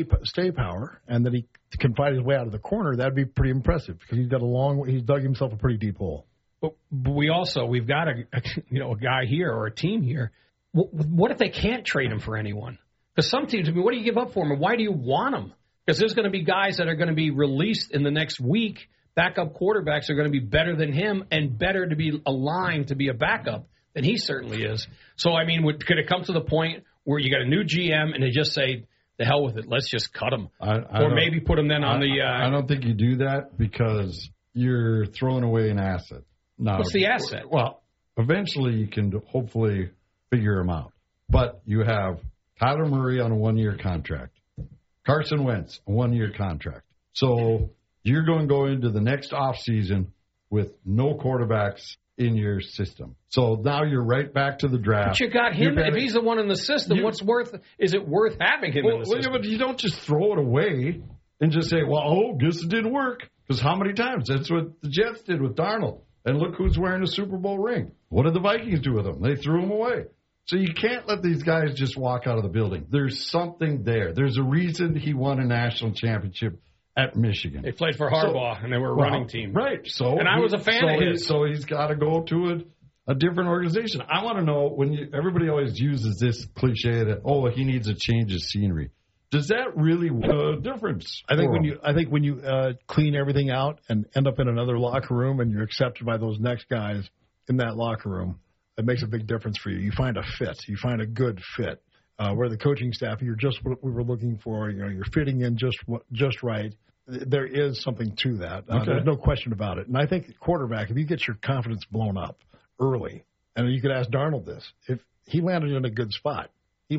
stay power and that he can fight his way out of the corner, that'd be pretty impressive because he's dug himself a pretty deep hole. But we've got a guy here or a team here. What if they can't trade him for anyone? Because some teams, what do you give up for him, and why do you want him? Because there's going to be guys that are going to be released in the next week. Backup quarterbacks are going to be better than him and better to be aligned to be a backup than he certainly is. So, I mean, could it come to the point where you got a new GM and they just say, the hell with it, let's just cut him? Or maybe put him then on the... I don't think you do that because you're throwing away an asset. Now, what's the asset? Well, eventually you can hopefully figure him out. But you have Kyler Murray on a 1-year contract. Carson Wentz, a 1-year contract. So you're going to go into the next offseason with no quarterbacks in your system. So now you're right back to the draft. But you got him. If he's the one in the system, is it worth having him in the system? But you don't just throw it away and just say, guess it didn't work. Because how many times? That's what the Jets did with Darnold. And look who's wearing a Super Bowl ring. What did the Vikings do with him? They threw him away. So you can't let these guys just walk out of the building. There's something there. There's a reason he won a national championship at Michigan. They played for Harbaugh, and they were a running team. Right. And I was a fan of his. So he's got to go to a different organization. I want to know, everybody always uses this cliche that, he needs a change of scenery. Does that really make a difference? I think when you clean everything out and end up in another locker room and you're accepted by those next guys in that locker room, it makes a big difference for you. You find a fit. You find a good fit. Where the coaching staff, you're just what we were looking for. You're fitting in just right. There is something to that. There's no question about it. And I think quarterback, if you get your confidence blown up early, and you could ask Darnold this, if he landed in a good spot.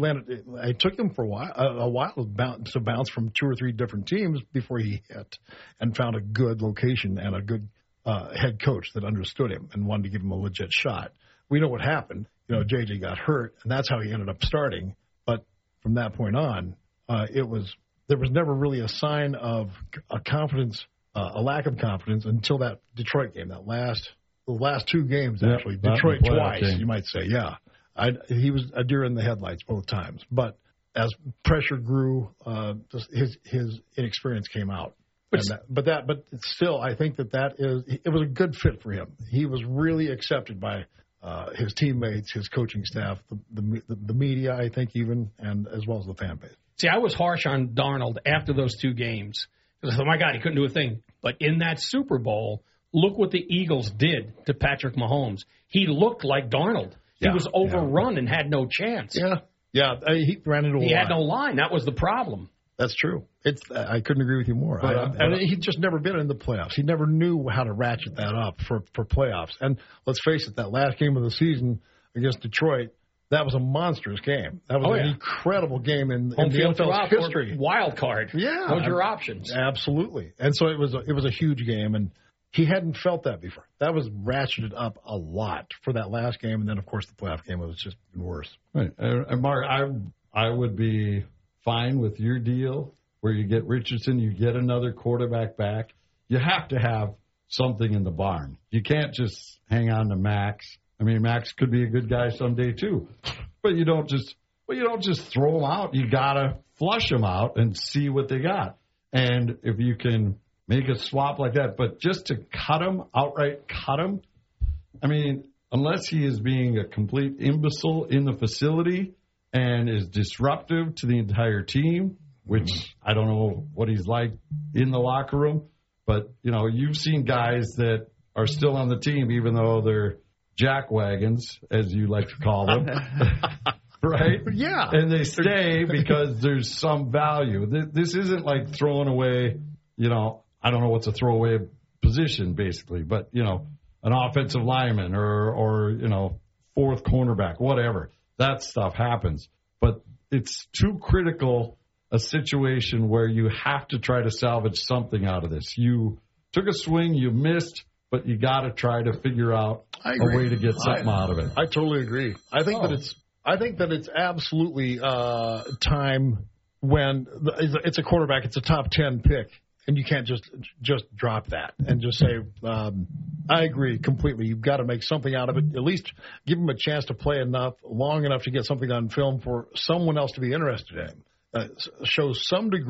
It took him for a while to bounce from 2 or 3 different teams before he hit and found a good location and a good head coach that understood him and wanted to give him a legit shot. We know what happened. JJ got hurt, and that's how he ended up starting. But from that point on, there was never really a sign of a confidence, a lack of confidence until that Detroit game. The last 2 games, actually. Detroit twice, you might say, yeah. He was a deer in the headlights both times. But as pressure grew, his inexperience came out. But still, I think it was a good fit for him. He was really accepted by his teammates, his coaching staff, the media, I think even, and as well as the fan base. See, I was harsh on Darnold after those 2 games. Because I thought, my God, he couldn't do a thing. But in that Super Bowl, look what the Eagles did to Patrick Mahomes. He looked like Darnold. He was overrun and had no chance. Yeah. He ran into a line. He had no line. That was the problem. That's true. I couldn't agree with you more. He'd just never been in the playoffs. He never knew how to ratchet that up for playoffs. And let's face it, that last game of the season against Detroit, that was a monstrous game. That was an incredible game in the NFL's history. Wild card. Yeah. Those are your options. Absolutely. And so it was a huge game, and he hadn't felt that before. That was ratcheted up a lot for that last game, and then, of course, the playoff game was just worse. Right. And Mark, I would be fine with your deal where you get Richardson, you get another quarterback back. You have to have something in the barn. You can't just hang on to Max. I mean, Max could be a good guy someday too, but you don't just throw him out. You gotta flush him out and see what they got. And if you can make a swap like that, but just to outright cut him, I mean, unless he is being a complete imbecile in the facility and is disruptive to the entire team, which I don't know what he's like in the locker room, but you've seen guys that are still on the team even though they're jackwagons, as you like to call them, right? Yeah. And they stay because there's some value. This isn't like throwing away, I don't know what's a throwaway position, basically, but, an offensive lineman or 4th cornerback, whatever. That stuff happens. But it's too critical a situation where you have to try to salvage something out of this. You took a swing, you missed, but you got to try to figure out a way to get something out of it. I totally agree. I think that it's absolutely time when it's a quarterback. It's a top 10 pick, and you can't just drop that and just say, I agree completely. You've got to make something out of it. At least give him a chance to play long enough to get something on film for someone else to be interested in. Show some degree